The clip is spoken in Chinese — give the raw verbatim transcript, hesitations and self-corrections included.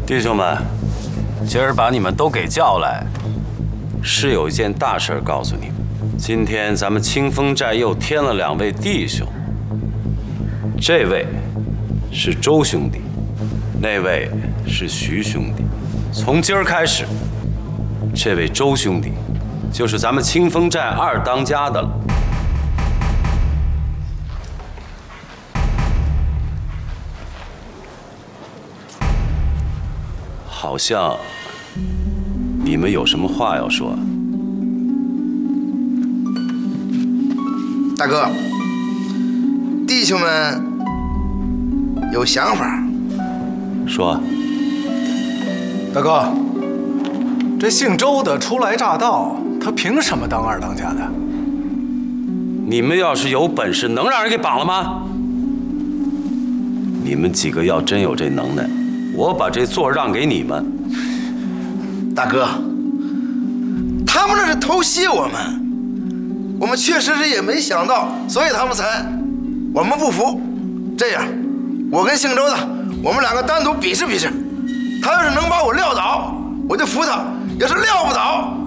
弟兄们，今儿把你们都给叫来，是有一件大事告诉你们。今天咱们清风寨又添了两位弟兄，这位是周兄弟，那位是徐兄弟。从今儿开始，这位周兄弟就是咱们清风寨二当家的了。好像你们有什么话要说？ 大哥，弟兄们有想法。 说。 大哥，这姓周的初来乍到，他凭什么当二当家的？ 你们要是有本事，能让人给绑了吗？你们几个要真有这能耐，我把这座让给你们。 大哥，他们那是偷袭我们，我们确实是也没想到，所以他们才，我们不服。这样，我跟姓周的，我们两个单独比试比试，他要是能把我撂倒，我就服他；要是撂不倒，